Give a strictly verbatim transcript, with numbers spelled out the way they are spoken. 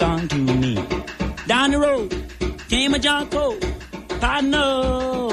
song to me. Down the road came a Jonko, partner.